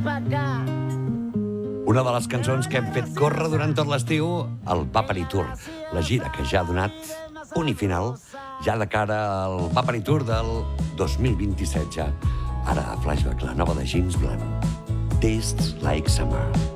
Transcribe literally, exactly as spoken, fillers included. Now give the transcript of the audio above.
Una de les cançons que hem fet córrer durant tot l'estiu, el Vapari Tour, la gira que ja ha donat punt i final, ja de cara al Vapari Tour del dos mil vint-i-set ja. Ara, a Flashback, la nova de Jeans Blanc. Tastes Like Summer.